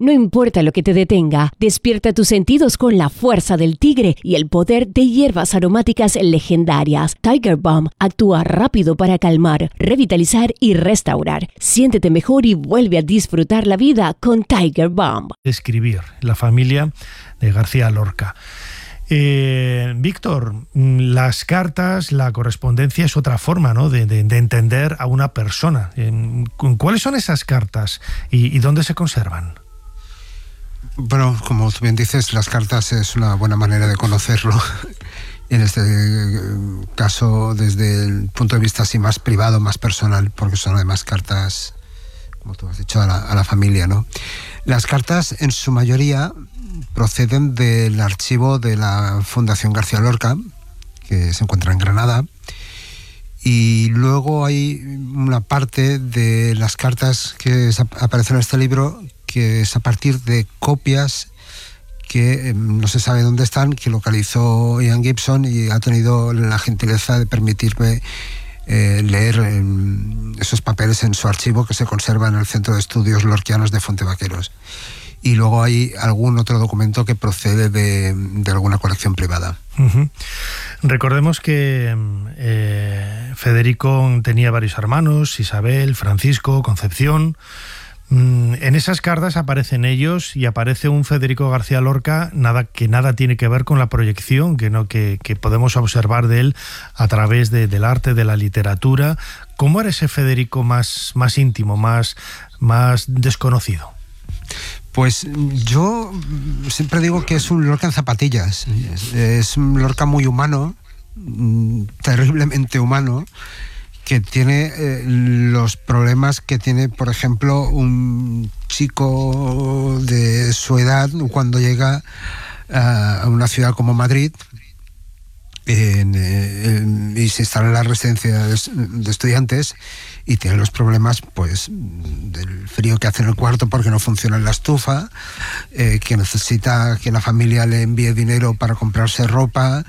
No importa lo que te detenga, despierta tus sentidos con la fuerza del tigre y el poder de hierbas aromáticas legendarias. Tiger Balm actúa rápido para calmar, revitalizar y restaurar. Siéntete mejor y vuelve a disfrutar la vida con Tiger Balm. Escribir, la familia de García Lorca. Víctor, las cartas, la correspondencia es otra forma, ¿no?, de entender a una persona. ¿Cuáles son esas cartas y dónde se conservan? Bueno, como tú bien dices, las cartas es una buena manera de conocerlo. En este caso, desde el punto de vista así más privado, más personal, porque son además cartas, como tú has dicho, a la familia, ¿no? Las cartas, en su mayoría, proceden del archivo de la Fundación García Lorca, que se encuentra en Granada, y luego hay una parte de las cartas que aparecen en este libro que es a partir de copias que no se sabe dónde están, que localizó Ian Gibson y ha tenido la gentileza de permitirme leer esos papeles en su archivo, que se conserva en el Centro de Estudios Lorquianos de Fuentevaqueros. Y luego hay algún otro documento que procede de alguna colección privada. Uh-huh. Recordemos que Federico tenía varios hermanos: Isabel, Francisco, Concepción. En esas cartas aparecen ellos y aparece un Federico García Lorca que nada tiene que ver con la proyección que podemos observar de él a través del arte, de la literatura. ¿Cómo era ese Federico más íntimo, más desconocido? Pues yo siempre digo que es un Lorca en zapatillas. Es un Lorca muy humano, terriblemente humano, que tiene los problemas que tiene, por ejemplo, un chico de su edad cuando llega a una ciudad como Madrid y se instala en la residencia de estudiantes, y tiene los problemas, pues, del frío que hace en el cuarto porque no funciona la estufa, que necesita que la familia le envíe dinero para comprarse ropa,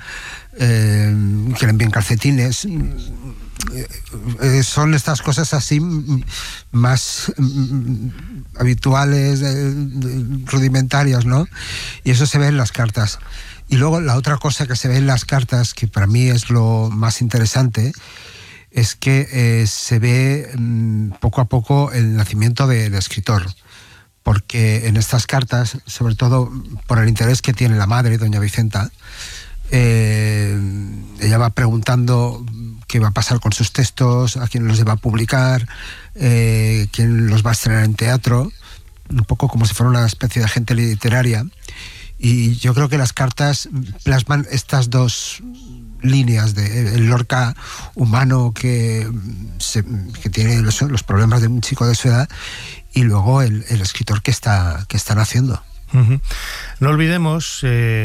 que le envíen calcetines. Son estas cosas así más habituales, rudimentarias, ¿no? Y eso se ve en las cartas. Y luego la otra cosa que se ve en las cartas, que para mí es lo más interesante, es que se ve poco a poco el nacimiento del escritor. Porque en estas cartas, sobre todo por el interés que tiene la madre, doña Vicenta, ella va preguntando qué va a pasar con sus textos, a quién los va a publicar, quién los va a estrenar en teatro, un poco como si fuera una especie de agente literaria. Y yo creo que las cartas plasman estas dos líneas del Lorca humano que tiene los problemas de un chico de su edad, y luego el escritor que está naciendo. Uh-huh. No olvidemos,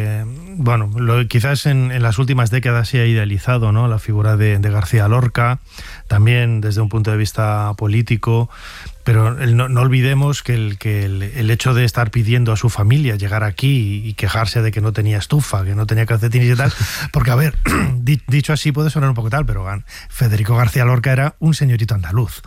quizás en las últimas décadas se ha idealizado, ¿no?, la figura de García Lorca, también desde un punto de vista político, pero no olvidemos que el hecho de estar pidiendo a su familia llegar aquí y quejarse de que no tenía estufa, que no tenía calcetines y tal, porque, a ver, dicho así puede sonar un poco tal, pero Federico García Lorca era un señorito andaluz,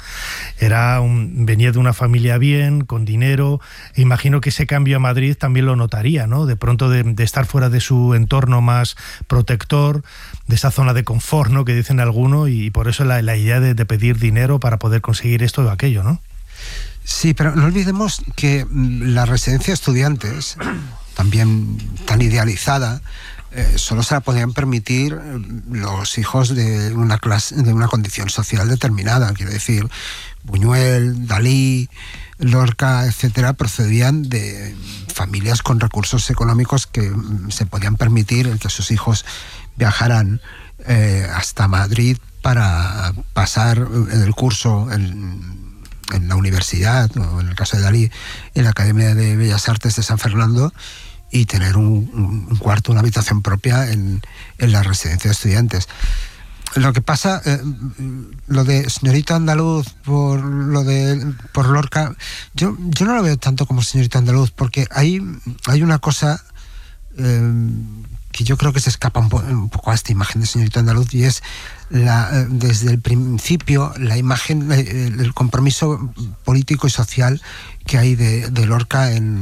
venía de una familia bien, con dinero. Imagino que ese cambio a Madrid también lo notaría, ¿no?, de pronto de estar fuera de su entorno más protector, de esa zona de confort, ¿no?, que dicen algunos, y por eso la idea de pedir dinero para poder conseguir esto o aquello, ¿no? Sí, pero no olvidemos que la residencia de estudiantes, también tan idealizada, solo se la podían permitir los hijos de una clase, de una condición social determinada. Quiero decir, Buñuel, Dalí, Lorca, etcétera, procedían de familias con recursos económicos que se podían permitir el que sus hijos viajaran hasta Madrid para pasar el curso en la universidad, o en el caso de Dalí, en la Academia de Bellas Artes de San Fernando, y tener un cuarto, una habitación propia en la residencia de estudiantes. Lo que pasa, lo de señorito andaluz por Lorca, yo no lo veo tanto como señorito andaluz, porque hay una cosa que yo creo que se escapa un poco a esta imagen de señorito andaluz, y es desde el principio la imagen, el compromiso político y social que hay de Lorca en